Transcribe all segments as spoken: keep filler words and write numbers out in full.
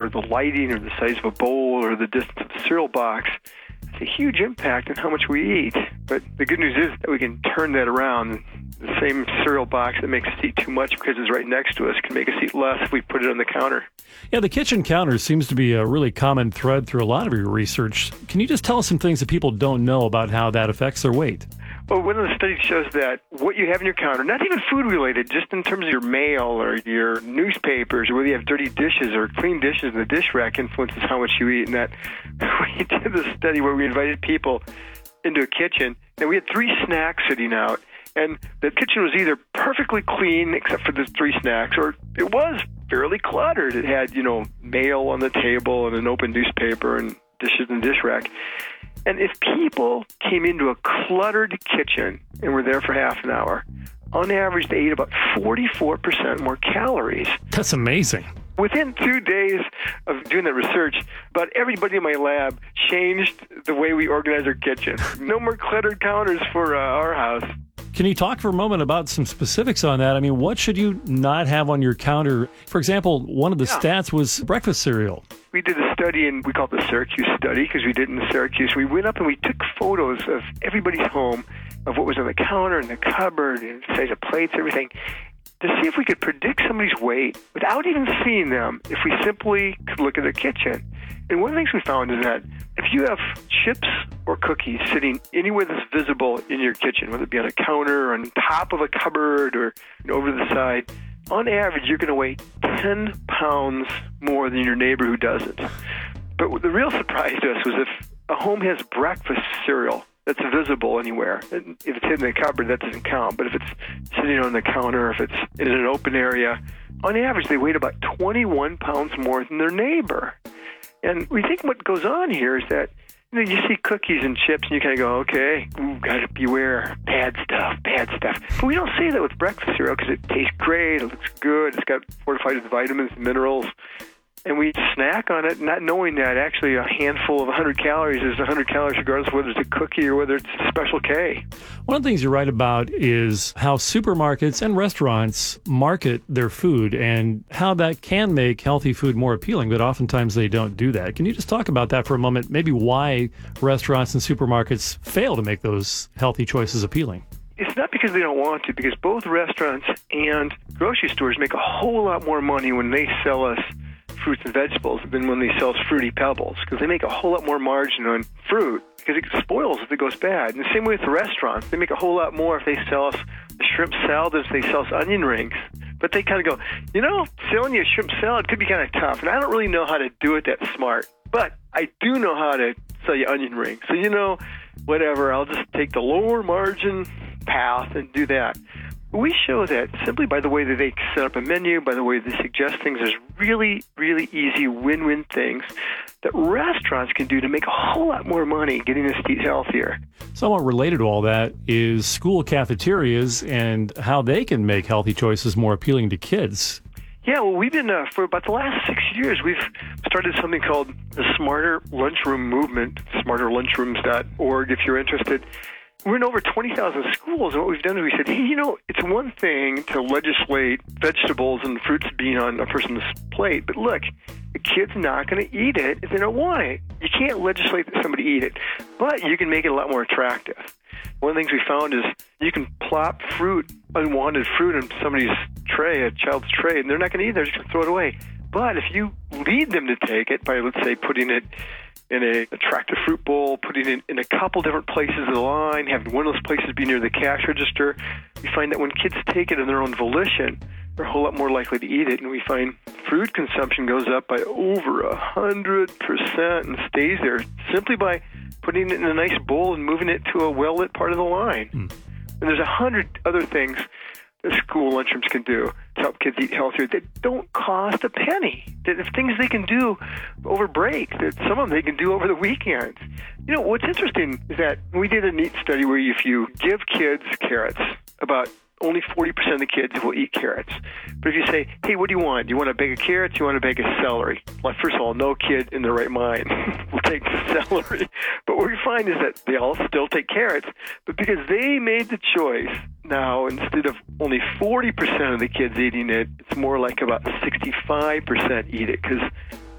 or the lighting or the size of a bowl or the distance of the cereal box, it's a huge impact on how much we eat. But the good news is that we can turn that around. The same cereal box that makes us eat too much because it's right next to us can make us eat less if we put it on the counter. Yeah, the kitchen counter seems to be a really common thread through a lot of your research. Can you just tell us some things that people don't know about how that affects their weight? Well, one of the studies shows that what you have in your counter, not even food-related, just in terms of your mail or your newspapers or whether you have dirty dishes or clean dishes in the dish rack influences how much you eat. And that we did this study where we invited people into a kitchen, and we had three snacks sitting out. And the kitchen was either perfectly clean except for the three snacks, or it was fairly cluttered. It had, you know, mail on the table and an open newspaper and dishes in the dish rack. And if people came into a cluttered kitchen and were there for half an hour, on average they ate about forty-four percent more calories. That's amazing. Within two days of doing that research, about everybody in my lab changed the way we organize our kitchen. No more cluttered counters for uh, our house. Can you talk for a moment about some specifics on that? I mean, what should you not have on your counter? For example, one of the yeah. stats was breakfast cereal. We did a study, and we called it the Syracuse study because we did it in Syracuse. We went up and we took photos of everybody's home, of what was on the counter and the cupboard and the size of plates, everything, to see if we could predict somebody's weight without even seeing them if we simply could look at their kitchen. And one of the things we found is that if you have chips or cookies sitting anywhere that's visible in your kitchen, whether it be on a counter or on top of a cupboard or you know, over the side, on average, you're going to weigh ten pounds more than your neighbor who doesn't. But the real surprise to us was if a home has breakfast cereal that's visible anywhere, and if it's in the cupboard, that doesn't count. But if it's sitting on the counter, if it's in an open area, on average, they weighed about twenty-one pounds more than their neighbor. And we think what goes on here is that you know, you see cookies and chips, and you kind of go, okay, ooh, gotta beware, bad stuff, bad stuff. But we don't say that with breakfast cereal because it tastes great, it looks good, it's got fortified with vitamins and minerals. And we snack on it, not knowing that actually a handful of one hundred calories is one hundred calories regardless of whether it's a cookie or whether it's a Special K. One of the things you write about is how supermarkets and restaurants market their food and how that can make healthy food more appealing, but oftentimes they don't do that. Can you just talk about that for a moment? Maybe why restaurants and supermarkets fail to make those healthy choices appealing? It's not because they don't want to, because both restaurants and grocery stores make a whole lot more money when they sell us fruits and vegetables than when they sell us Fruity Pebbles, because they make a whole lot more margin on fruit because it spoils if it goes bad. And the same way with the restaurants, they make a whole lot more if they sell us a shrimp salad as they sell us onion rings. But they kind of go, you know, selling you a shrimp salad could be kind of tough, and I don't really know how to do it that smart, but I do know how to sell you onion rings. So, you know, whatever, I'll just take the lower margin path and do that. We show that simply by the way that they set up a menu, by the way they suggest things, there's really, really easy win-win things that restaurants can do to make a whole lot more money getting us to eat healthier. Somewhat related to all that is school cafeterias and how they can make healthy choices more appealing to kids. Yeah, well, we've been, uh, for about the last six years, we've started something called the Smarter Lunchroom Movement, smarter lunchrooms dot org if you're interested. We're in over twenty thousand schools, and what we've done is we said, hey, you know, it's one thing to legislate vegetables and fruits being on a person's plate, but look, the kid's not going to eat it if they don't want it. You can't legislate that somebody eat it, but you can make it a lot more attractive. One of the things we found is you can plop fruit, unwanted fruit, on somebody's tray, a child's tray, and they're not going to eat it, they're just going to throw it away. But if you lead them to take it by, let's say, putting it in an attractive fruit bowl, putting it in a couple different places of the line, having one of those places be near the cash register, we find that when kids take it on their own volition, they're a whole lot more likely to eat it. And we find food consumption goes up by over one hundred percent and stays there simply by putting it in a nice bowl and moving it to a well-lit part of the line. Mm. And there's a hundred other things that school lunchrooms can do to help kids eat healthier that don't cost a penny. That if things they can do over break, that some of them they can do over the weekends. You know, what's interesting is that we did a neat study where if you give kids carrots, about only forty percent of the kids will eat carrots. But if you say, hey, what do you want? Do you want a bag of carrots? Do you want a bag of celery? Well, first of all, no kid in their right mind will take the celery. But what we find is that they all still take carrots. But because they made the choice, now instead of only forty percent of the kids eating it, it's more like about sixty-five percent eat it because they said,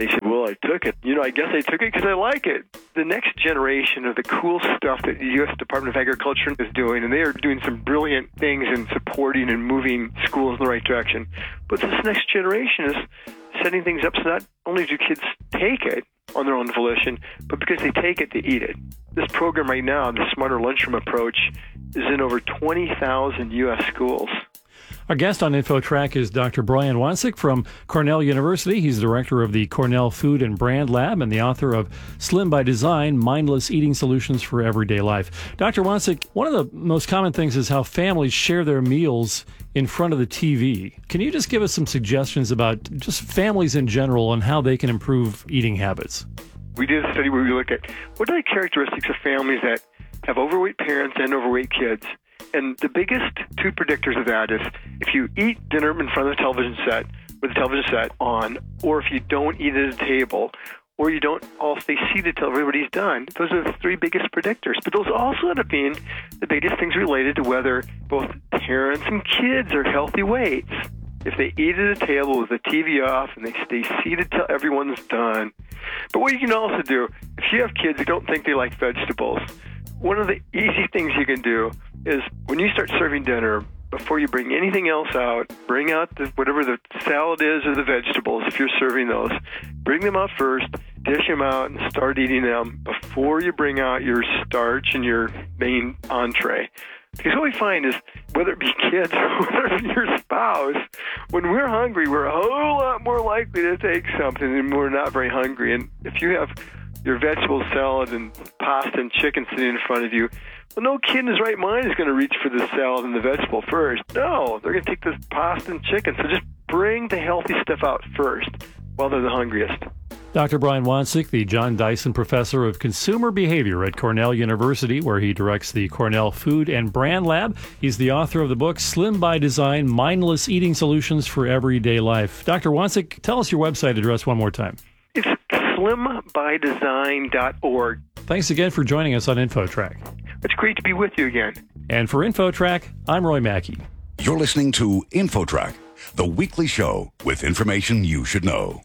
I took it. You know, I guess I took it because I like it. The next generation of the cool stuff that the U S Department of Agriculture is doing, and they are doing some brilliant things in supporting and moving schools in the right direction. But this next generation is setting things up so not only do kids take it on their own volition, but because they take it, they eat it. This program right now, the Smarter Lunchroom approach, is in over twenty thousand U S schools. Our guest on InfoTrack is Doctor Brian Wansink from Cornell University. He's director of the Cornell Food and Brand Lab and the author of Slim by Design, Mindless Eating Solutions for Everyday Life. Doctor Wansink, one of the most common things is how families share their meals in front of the T V. Can you just give us some suggestions about just families in general and how they can improve eating habits? We did a study where we look at what are the characteristics of families that have overweight parents and overweight kids. And the biggest two predictors of that is if you eat dinner in front of the television set, with the television set on, or if you don't eat at a table, or you don't all stay seated till everybody's done. Those are the three biggest predictors. But those also end up being the biggest things related to whether both parents and kids are healthy weights. If they eat at a table with the T V off and they stay seated till everyone's done. But what you can also do, if you have kids who don't think they like vegetables, one of the easy things you can do is when you start serving dinner, before you bring anything else out, bring out the, whatever the salad is or the vegetables, if you're serving those. Bring them out first, dish them out, and start eating them before you bring out your starch and your main entree. Because what we find is, whether it be kids or whether it be your spouse, when we're hungry, we're a whole lot more likely to take something and we're not very hungry. And if you have your vegetable salad and pasta and chicken sitting in front of you, well, no kid in his right mind is going to reach for the salad and the vegetable first. No, they're going to take this pasta and chicken. So just bring the healthy stuff out first while they're the hungriest. Doctor Brian Wansink, the John Dyson Professor of Consumer Behavior at Cornell University, where he directs the Cornell Food and Brand Lab. He's the author of the book Slim by Design, Mindless Eating Solutions for Everyday Life. Doctor Wansink, tell us your website address one more time. It's slim by design dot org. Thanks again for joining us on InfoTrack. It's great to be with you again. And for InfoTrack, I'm Roy Mackey. You're listening to InfoTrack, the weekly show with information you should know.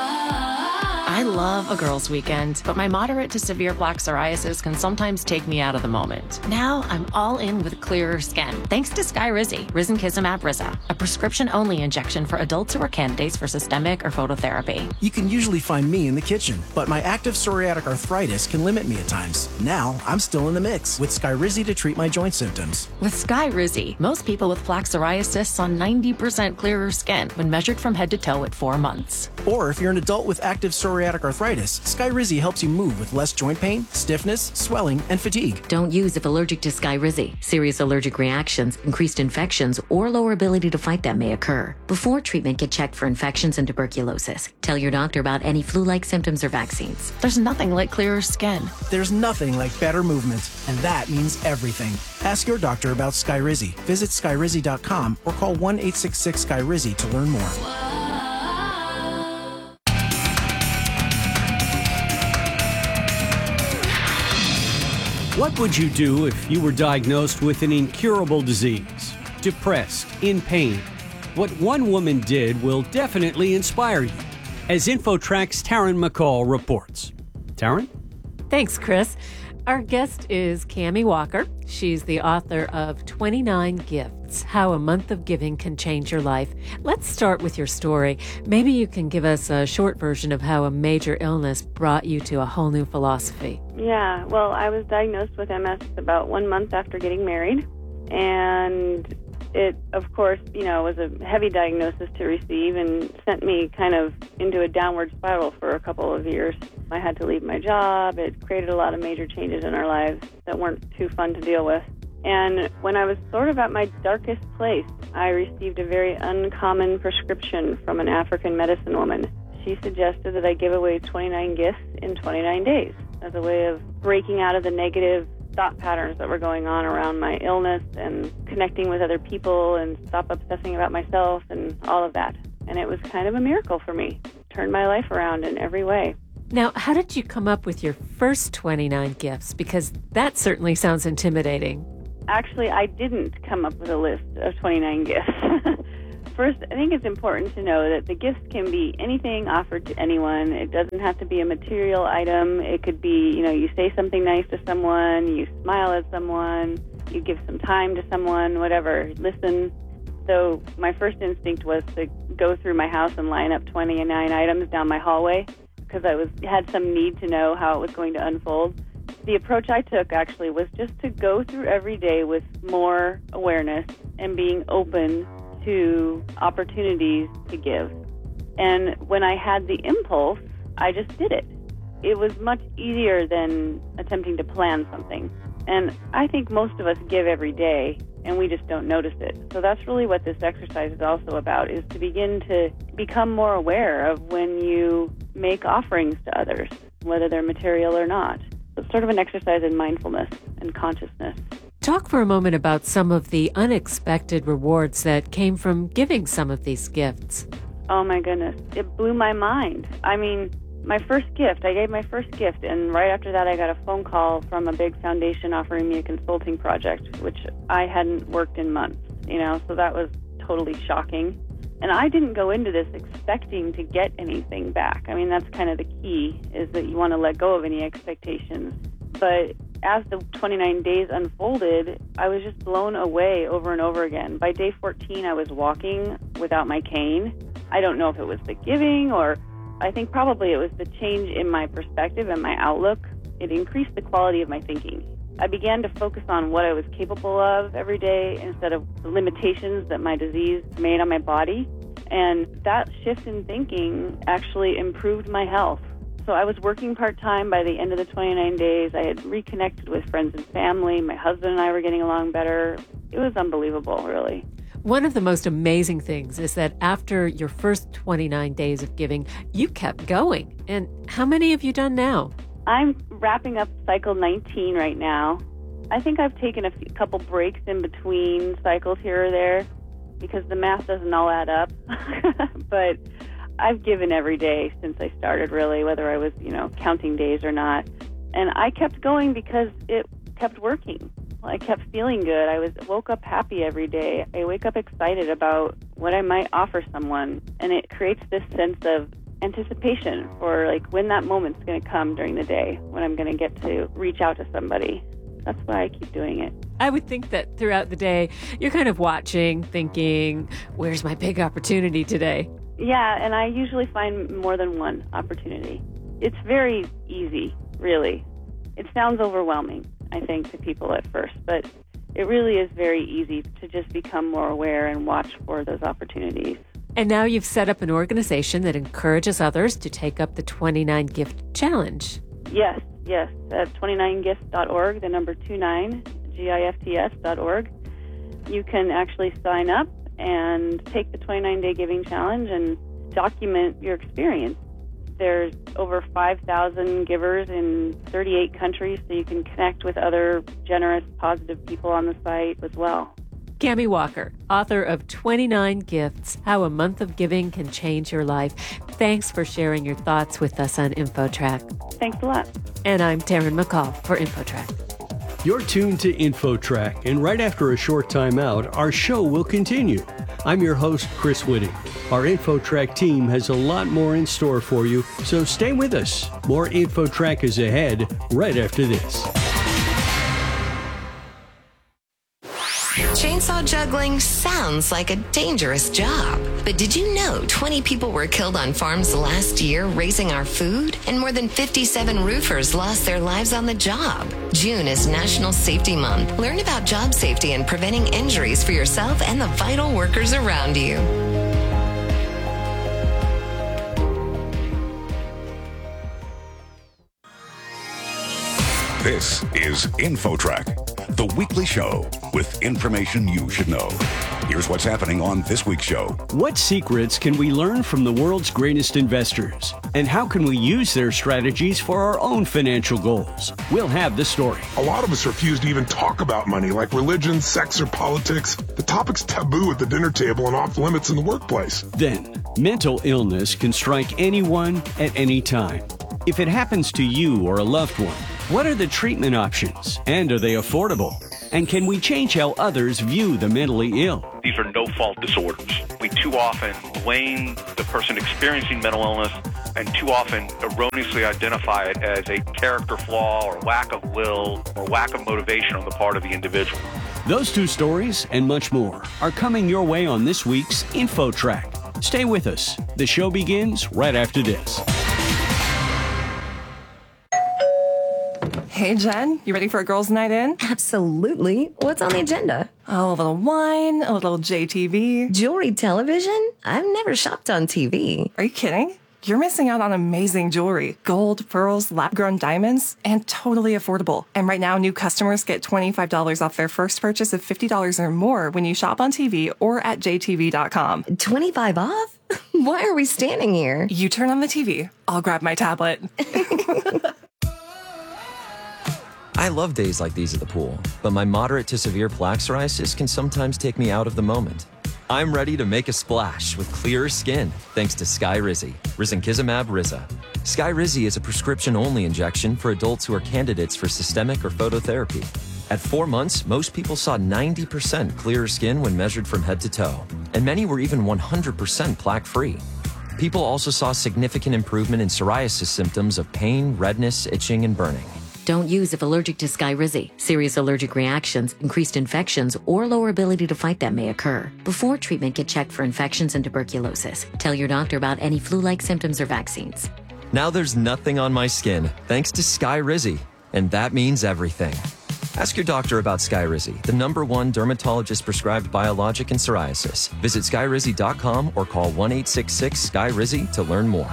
I love a girls' weekend, but my moderate to severe plaque psoriasis can sometimes take me out of the moment. Now I'm all in with clearer skin, thanks to Skyrizi, Risankizumab Riza, a prescription-only injection for adults who are candidates for systemic or phototherapy. You can usually find me in the kitchen, but my active psoriatic arthritis can limit me at times. Now I'm still in the mix with Skyrizi to treat my joint symptoms. With Skyrizi, most people with plaque psoriasis saw ninety percent clearer skin when measured from head to toe at four months. Or if you're an adult with active psoriatic arthritis, Skyrizi helps you move with less joint pain, stiffness, swelling, and fatigue. Don't use if allergic to Skyrizi. Serious allergic reactions, increased infections, or lower ability to fight them may occur. Before treatment, get checked for infections and tuberculosis. Tell your doctor about any flu-like symptoms or vaccines. There's nothing like clearer skin. There's nothing like better movement, and that means everything. Ask your doctor about Skyrizi. Visit skyrizi dot com or call one eight six six Skyrizi to learn more. What would you do if you were diagnosed with an incurable disease, depressed, in pain? What one woman did will definitely inspire you, as InfoTrack's Taryn McCall reports. Taryn? Thanks, Chris. Our guest is Cammie Walker. She's the author of twenty-nine Gifts, How a Month of Giving Can Change Your Life. Let's start with your story. Maybe you can give us a short version of how a major illness brought you to a whole new philosophy. Yeah, well, I was diagnosed with M S about one month after getting married, and it, of course, you know, was a heavy diagnosis to receive and sent me kind of into a downward spiral for a couple of years. I had to leave my job. It created a lot of major changes in our lives that weren't too fun to deal with. And when I was sort of at my darkest place, I received a very uncommon prescription from an African medicine woman. She suggested that I give away twenty-nine gifts in twenty-nine days as a way of breaking out of the negative thought patterns that were going on around my illness and connecting with other people and stop obsessing about myself and all of that. And it was kind of a miracle for me. Turned my life around in every way. Now, how did you come up with your first twenty-nine gifts? Because that certainly sounds intimidating. Actually, I didn't come up with a list of twenty-nine gifts. first, I think it's important to know that the gifts can be anything offered to anyone. It doesn't have to be a material item. It could be, you know, you say something nice to someone, you smile at someone, you give some time to someone, whatever, listen. So my first instinct was to go through my house and line up twenty-nine items down my hallway because I was had some need to know how it was going to unfold. The approach I took actually was just to go through every day with more awareness and being open to opportunities to give. And when I had the impulse, I just did it. It was much easier than attempting to plan something. And I think most of us give every day, and we just don't notice it. So that's really what this exercise is also about, is to begin to become more aware of when you make offerings to others, whether they're material or not. So it's sort of an exercise in mindfulness and consciousness. Talk for a moment about some of the unexpected rewards that came from giving some of these gifts. Oh my goodness, it blew my mind. I mean, my first gift, I gave my first gift, and right after that I got a phone call from a big foundation offering me a consulting project, which I hadn't worked in months, you know, so that was totally shocking. And I didn't go into this expecting to get anything back. I mean, that's kind of the key, is that you want to let go of any expectations. But as the twenty-nine days unfolded, I was just blown away over and over again. By day fourteen, I was walking without my cane. I don't know if it was the giving, or I think probably it was the change in my perspective and my outlook. It increased the quality of my thinking. I began to focus on what I was capable of every day instead of the limitations that my disease made on my body. And that shift in thinking actually improved my health. So I was working part-time by the end of the twenty-nine days. I had reconnected with friends and family. My husband and I were getting along better. It was unbelievable, really. One of the most amazing things is that after your first twenty-nine days of giving, you kept going. And how many have you done now? I'm wrapping up cycle nineteen right now. I think I've taken a few, couple breaks in between cycles here or there because the math doesn't all add up. But I've given every day since I started, really, whether I was, you know, counting days or not. And I kept going because it kept working. I kept feeling good. I was woke up happy every day. I wake up excited about what I might offer someone. And it creates this sense of anticipation for like when that moment's going to come during the day, when I'm going to get to reach out to somebody. That's why I keep doing it. I would think that throughout the day, you're kind of watching, thinking, where's my big opportunity today? Yeah, and I usually find more than one opportunity. It's very easy, really. It sounds overwhelming, I think, to people at first, but it really is very easy to just become more aware and watch for those opportunities. And now you've set up an organization that encourages others to take up the twenty-nine gift challenge. Yes, yes, at twenty-nine gifts dot org, the number twenty-nine, G I F T S dot org. You can actually sign up and take the twenty-nine day giving challenge and document your experience. There's over five thousand givers in thirty-eight countries, so you can connect with other generous, positive people on the site as well. Cami Walker, author of twenty-nine Gifts, How a Month of Giving Can Change Your Life. Thanks for sharing your thoughts with us on InfoTrack. Thanks a lot. And I'm Taryn McCall for InfoTrack. You're tuned to InfoTrack, and right after a short time out, our show will continue. I'm your host, Chris Whitting. Our InfoTrack team has a lot more in store for you, so stay with us. More InfoTrack is ahead right after this. Chainsaw juggling sounds like a dangerous job. But did you know twenty people were killed on farms last year raising our food? And more than fifty-seven roofers lost their lives on the job. June is National Safety Month. Learn about job safety and preventing injuries for yourself and the vital workers around you. This is InfoTrack, the weekly show with information you should know. Here's what's happening on this week's show. What secrets can we learn from the world's greatest investors? And how can we use their strategies for our own financial goals? We'll have the story. A lot of us refuse to even talk about money, like religion, sex, or politics. The topic's taboo at the dinner table and off limits in the workplace. Then, mental illness can strike anyone at any time. If it happens to you or a loved one, what are the treatment options? And are they affordable? And can we change how others view the mentally ill? These are no-fault disorders. We too often blame the person experiencing mental illness and too often erroneously identify it as a character flaw or lack of will or lack of motivation on the part of the individual. Those two stories and much more are coming your way on this week's InfoTrack. Stay with us. The show begins right after this. Hey, Jen, you ready for a girls' night in? Absolutely. What's on the agenda? Oh, a little wine, a little J T V. Jewelry television? I've never shopped on T V. Are you kidding? You're missing out on amazing jewelry. Gold, pearls, lab-grown diamonds, and totally affordable. And right now, new customers get twenty-five dollars off their first purchase of fifty dollars or more when you shop on T V or at J T V dot com. twenty-five off? Why are we standing here? You turn on the T V. I'll grab my tablet. I love days like these at the pool, but my moderate to severe plaque psoriasis can sometimes take me out of the moment. I'm ready to make a splash with clearer skin thanks to Skyrizi, risankizumab Riza. Skyrizi is a prescription-only injection for adults who are candidates for systemic or phototherapy. At four months, most people saw ninety percent clearer skin when measured from head to toe, and many were even one hundred percent plaque-free. People also saw significant improvement in psoriasis symptoms of pain, redness, itching, and burning. Don't use if allergic to Skyrizi. Serious allergic reactions, increased infections, or lower ability to fight them may occur. Before treatment, get checked for infections and tuberculosis. Tell your doctor about any flu-like symptoms or vaccines. Now there's nothing on my skin thanks to Skyrizi, and that means everything. Ask your doctor about Skyrizi, the number one dermatologist-prescribed biologic in psoriasis. Visit Skyrizi dot com or call one eight six six Skyrizi to learn more.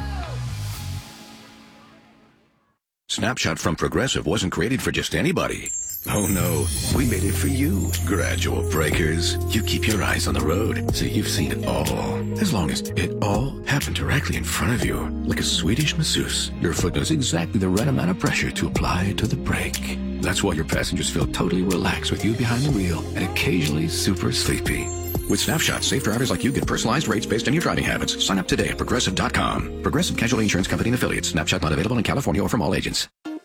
Snapshot from Progressive wasn't created for just anybody. Oh no, we made it for you. Gradual breakers. You keep your eyes on the road, so you've seen it all. As long as it all happened directly in front of you. Like a Swedish masseuse, your foot knows exactly the right amount of pressure to apply to the brake. That's why your passengers feel totally relaxed with you behind the wheel and occasionally super sleepy. With Snapshot, safe drivers like you get personalized rates based on your driving habits. Sign up today at Progressive dot com. Progressive Casualty Insurance Company and Affiliates. Snapshot not available in California or from all agents.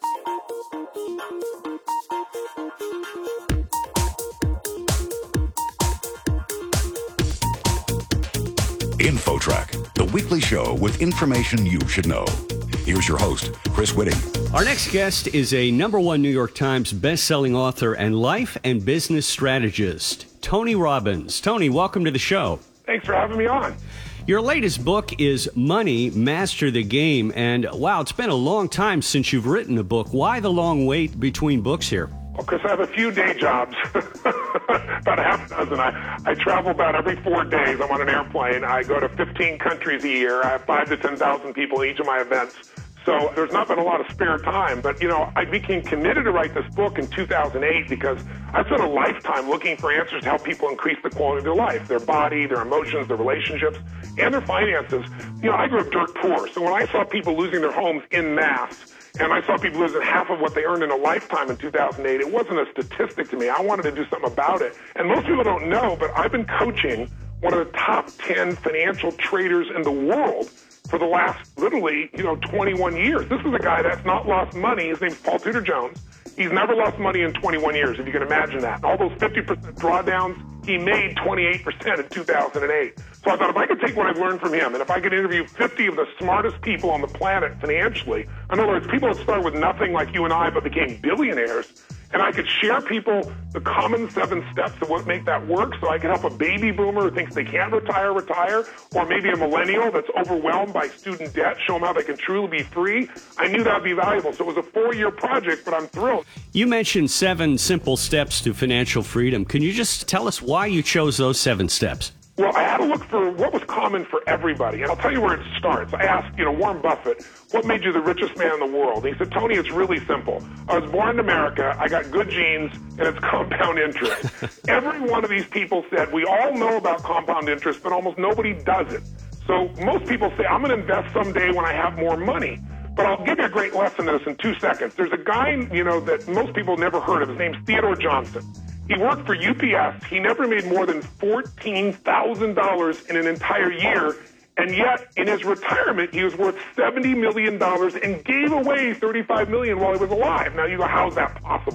InfoTrack, the weekly show with information you should know. Here's your host, Chris Whitting. Our next guest is a number one New York Times best-selling author and life and business strategist, Tony Robbins. Tony, welcome to the show. Thanks for having me on. Your latest book is Money, Master the Game. And wow, it's been a long time since you've written a book. Why the long wait between books here? Well, because I have a few day jobs, about a half dozen. I, I travel about every four days. I'm on an airplane. I go to fifteen countries a year. I have five to ten thousand people at each of my events. So there's not been a lot of spare time. But, you know, I became committed to write this book in two thousand eight because I spent a lifetime looking for answers to help people increase the quality of their life, their body, their emotions, their relationships, and their finances. You know, I grew up dirt poor. So when I saw people losing their homes en masse, and I saw people losing half of what they earned in a lifetime in two thousand eight, it wasn't a statistic to me. I wanted to do something about it. And most people don't know, but I've been coaching one of the top ten financial traders in the world for the last, literally, you know, twenty-one years. This is a guy that's not lost money. His name's Paul Tudor Jones. He's never lost money in twenty-one years, if you can imagine that. And all those fifty percent drawdowns, he made twenty-eight percent in two thousand eight. So I thought if I could take what I've learned from him, and if I could interview fifty of the smartest people on the planet financially, in other words, people that started with nothing like you and I but became billionaires, and I could share people the common seven steps of what make that work, so I can help a baby boomer who thinks they can't retire, retire, or maybe a millennial that's overwhelmed by student debt, show them how they can truly be free. I knew that would be valuable. So it was a four-year project, but I'm thrilled. You mentioned seven simple steps to financial freedom. Can you just tell us why you chose those seven steps? Well, I had to look for what was common for everybody, and I'll tell you where it starts. I asked, you know, Warren Buffett, what made you the richest man in the world? And he said, Tony, it's really simple. I was born in America, I got good genes, and it's compound interest. Every one of these people said, we all know about compound interest, but almost nobody does it. So most people say, I'm going to invest someday when I have more money. But I'll give you a great lesson in this in two seconds. There's a guy, you know, that most people never heard of. His name's Theodore Johnson. He worked for U P S. He never made more than fourteen thousand dollars in an entire year. And yet, in his retirement, he was worth seventy million dollars and gave away thirty-five million dollars while he was alive. Now, you go, how's that possible?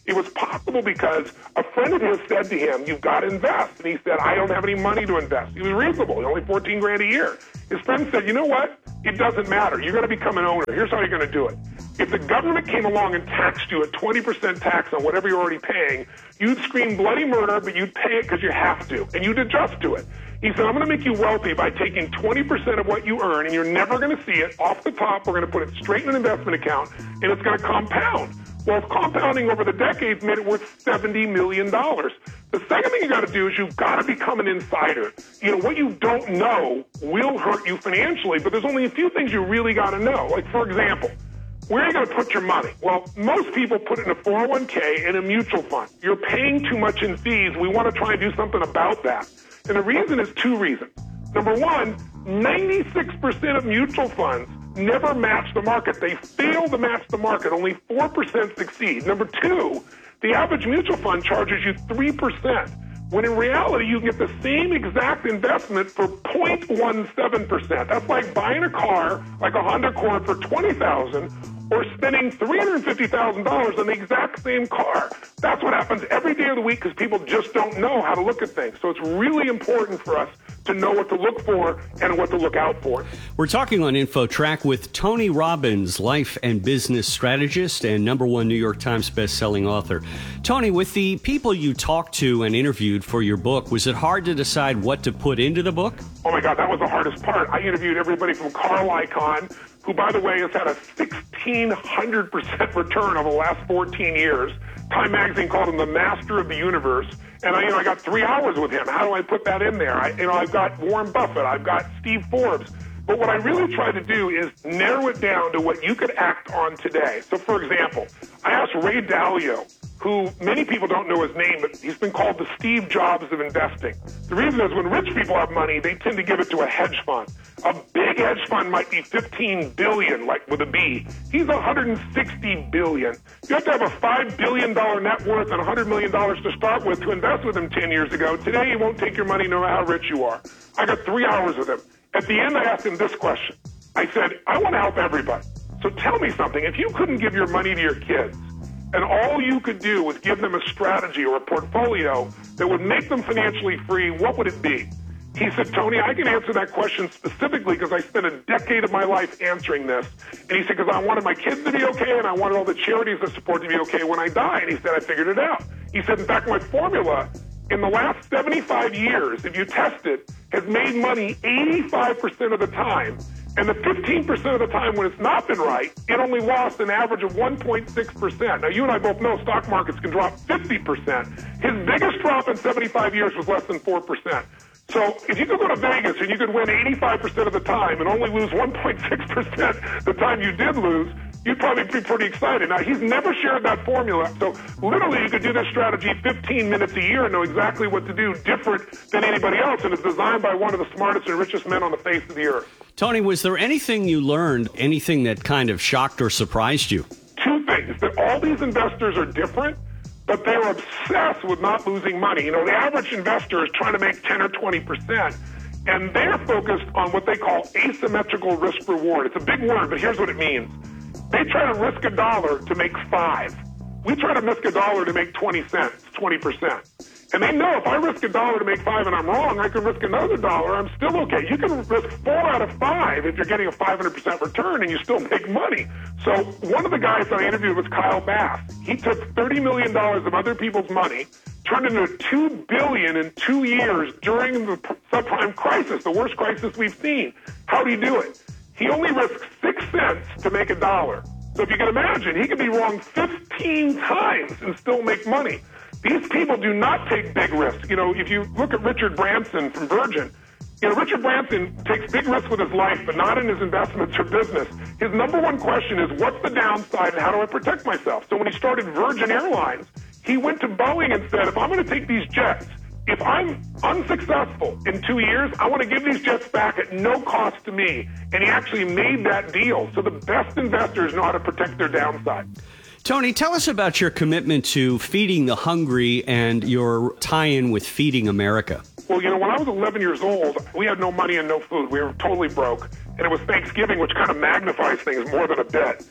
It was possible because a friend of his said to him, you've got to invest. And he said, I don't have any money to invest. He was reasonable. Only fourteen grand a year. His friend said, you know what? It doesn't matter. You're going to become an owner. Here's how you're going to do it. If the government came along and taxed you at twenty percent tax on whatever you're already paying, you'd scream bloody murder, but you'd pay it because you have to, and you'd adjust to it. He said, I'm going to make you wealthy by taking twenty percent of what you earn, and you're never going to see it. Off the top, we're going to put it straight in an investment account, and it's going to compound. Well, compounding over the decades made it worth seventy million dollars. The second thing you got to do is you've got to become an insider. You know, what you don't know will hurt you financially, but there's only a few things you really got to know. Like, for example, where are you going to put your money? Well, most people put it in a four oh one k and a mutual fund. You're paying too much in fees. We want to try and do something about that. And the reason is two reasons. Number one, ninety-six percent of mutual funds never match the market. They fail to match the market. Only four percent succeed. Number two, the average mutual fund charges you three percent, when in reality you can get the same exact investment for zero point one seven percent. That's like buying a car, like a Honda Accord, for twenty thousand dollars or spending three hundred fifty thousand dollars on the exact same car. That's what happens every day of the week because people just don't know how to look at things. So it's really important for us to know what to look for and what to look out for. We're talking on InfoTrack with Tony Robbins, life and business strategist and number one New York Times bestselling author. Tony, with the people you talked to and interviewed for your book, was it hard to decide what to put into the book? Oh my God, that was the hardest part. I interviewed everybody from Carl Icahn, who, by the way, has had a sixteen hundred percent return over the last fourteen years. Time Magazine called him the master of the universe. And I, you know, I got three hours with him. How do I put that in there? I, you know, I've got Warren Buffett. I've got Steve Forbes. But what I really try to do is narrow it down to what you could act on today. So, for example, I asked Ray Dalio, who many people don't know his name, but he's been called the Steve Jobs of investing. The reason is when rich people have money, they tend to give it to a hedge fund. A big hedge fund might be fifteen billion dollars, like with a B. He's one hundred sixty billion dollars. You have to have a five billion dollars net worth and one hundred million dollars to start with to invest with him ten years ago. Today, he won't take your money no matter how rich you are. I got three hours with him. At the end, I asked him this question. I said, I want to help everybody. So tell me something. If you couldn't give your money to your kids, and all you could do was give them a strategy or a portfolio that would make them financially free, what would it be? He said, Tony, I can answer that question specifically because I spent a decade of my life answering this. And he said, because I wanted my kids to be okay and I wanted all the charities I support to be okay when I die. And he said, I figured it out. He said, in fact, my formula in the last seventy-five years, if you test it, has made money eighty-five percent of the time. And the fifteen percent of the time when it's not been right, it only lost an average of one point six percent. Now, you and I both know stock markets can drop fifty percent. His biggest drop in seventy-five years was less than four percent. So if you could go to Vegas and you could win eighty-five percent of the time and only lose one point six percent the time you did lose, you'd probably be pretty excited. Now, he's never shared that formula. So literally you could do this strategy fifteen minutes a year and know exactly what to do different than anybody else. And it's designed by one of the smartest and richest men on the face of the earth. Tony, was there anything you learned, anything that kind of shocked or surprised you? Two things. That all these investors are different, but they're obsessed with not losing money. You know, the average investor is trying to make ten or twenty percent, and they're focused on what they call asymmetrical risk reward. It's a big word, but here's what it means. They try to risk a dollar to make five. We try to risk a dollar to make twenty cents, twenty percent. And they know if I risk a dollar to make five and I'm wrong, I can risk another dollar. I'm still okay. You can risk four out of five if you're getting a five hundred percent return and you still make money. So one of the guys that I interviewed was Kyle Bass. He took thirty million dollars of other people's money, turned it into two billion dollars in two years during the subprime crisis, the worst crisis we've seen. How did he do it? He only risked six cents to make a dollar. So if you can imagine, he could be wrong fifteen times and still make money. These people do not take big risks. You know, if you look at Richard Branson from Virgin, you know, Richard Branson takes big risks with his life, but not in his investments or business. His number one question is, what's the downside and how do I protect myself? So when he started Virgin Airlines, he went to Boeing and said, if I'm going to take these jets, if I'm unsuccessful in two years, I want to give these jets back at no cost to me. And he actually made that deal. So the best investors know how to protect their downside. Tony, tell us about your commitment to feeding the hungry and your tie-in with Feeding America. Well, you know, when I was eleven years old, we had no money and no food. We were totally broke. And it was Thanksgiving, which kind of magnifies things more than a bit.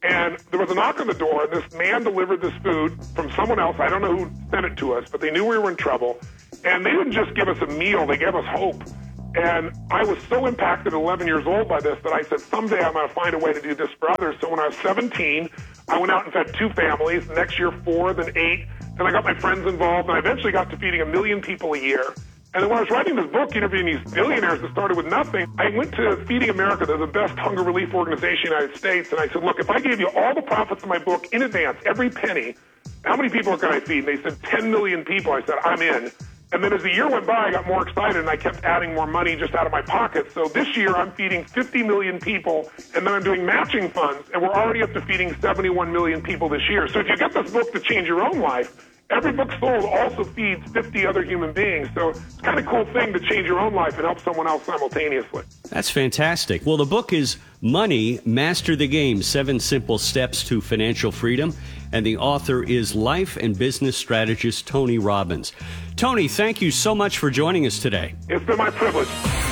And there was a knock on the door, and this man delivered this food from someone else. I don't know who sent it to us, but they knew we were in trouble. And they didn't just give us a meal, they gave us hope. And I was so impacted at eleven years old by this that I said, someday I'm going to find a way to do this for others. So when I was seventeen, I went out and fed two families. Next year, four, then eight. Then I got my friends involved, and I eventually got to feeding a million people a year. And then when I was writing this book, interviewing these billionaires that started with nothing, I went to Feeding America, they're the best hunger relief organization in the United States, and I said, look, if I gave you all the profits of my book in advance, every penny, how many people can I feed? And they said ten million people. I said, I'm in. And then as the year went by, I got more excited, and I kept adding more money just out of my pocket. So this year, I'm feeding fifty million people, and then I'm doing matching funds, and we're already up to feeding seventy-one million people this year. So if you get this book to change your own life, every book sold also feeds fifty other human beings. So it's kind of a cool thing to change your own life and help someone else simultaneously. That's fantastic. Well, the book is Money, Master the Game, Seven Simple Steps to Financial Freedom. And the author is life and business strategist Tony Robbins. Tony, thank you so much for joining us today. It's been my privilege.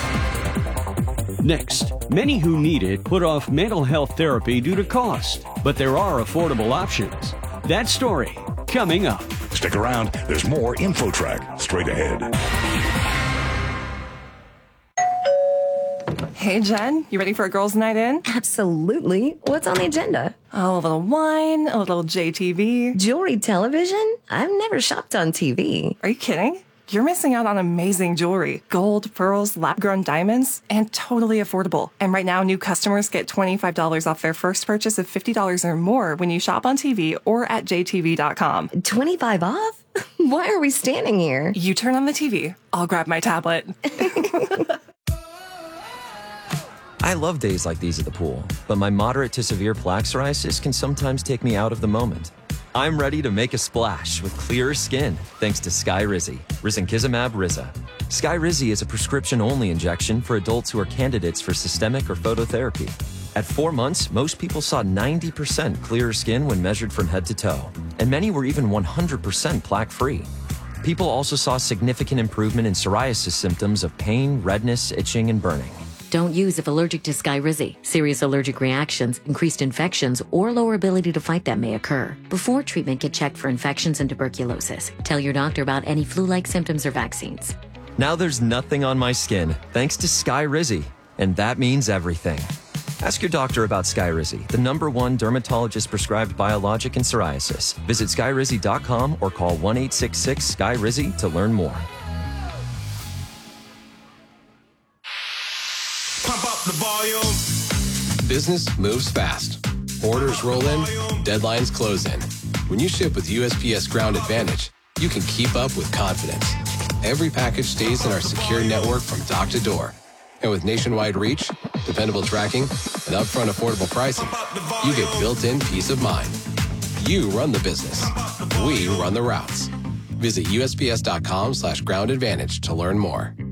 Next, many who need it put off mental health therapy due to cost, but there are affordable options. That story coming up. Stick around. There's more InfoTrack straight ahead. Hey, Jen, you ready for a girls' night in? Absolutely. What's on the agenda? Oh, a little wine, a little J T V. Jewelry television? I've never shopped on T V. Are you kidding? You're missing out on amazing jewelry. Gold, pearls, lab-grown diamonds, and totally affordable. And right now, new customers get twenty-five dollars off their first purchase of fifty dollars or more when you shop on T V or at J T V dot com. twenty-five off? Why are we standing here? You turn on the T V. I'll grab my tablet. I love days like these at the pool, but my moderate to severe plaque psoriasis can sometimes take me out of the moment. I'm ready to make a splash with clearer skin thanks to Skyrizi, risankizumab Riza. Skyrizi is a prescription-only injection for adults who are candidates for systemic or phototherapy. At four months, most people saw ninety percent clearer skin when measured from head to toe, and many were even one hundred percent plaque-free. People also saw significant improvement in psoriasis symptoms of pain, redness, itching, and burning. Don't use if allergic to Skyrizi. Serious allergic reactions, increased infections, or lower ability to fight them may occur. Before treatment, get checked for infections and tuberculosis. Tell your doctor about any flu-like symptoms or vaccines. Now there's nothing on my skin thanks to Skyrizi, and that means everything. Ask your doctor about Skyrizi, the number one dermatologist-prescribed biologic in psoriasis. Visit Skyrizi dot com or call one eight six six S K Y R I Z Y to learn more. Pump up the volume. Business moves fast. Orders roll in, deadlines close in. When you ship with U S P S Ground Advantage, you can keep up with confidence. Every package stays in our secure network from dock to door. And with nationwide reach, dependable tracking, and upfront affordable pricing, you get built-in peace of mind. You run the business. We run the routes. Visit U S P S dot com slash ground advantage to learn more.